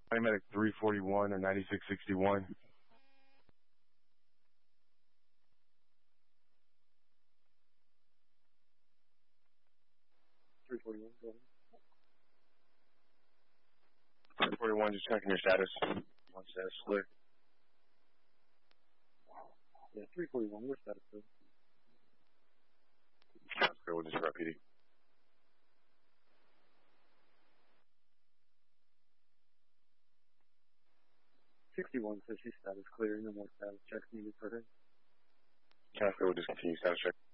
Medic 341 or 9661. 341, go ahead. 341, just checking your status. One status clear. Yeah, 341, where's status clear? Status clear, we'll just repeat it. 61 says she's status clear, no more status checks needed for her. Status clear, we'll just continue status check.